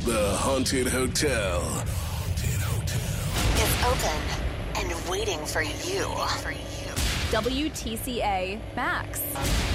The Haunted Hotel is open and waiting for you. WTCA Max.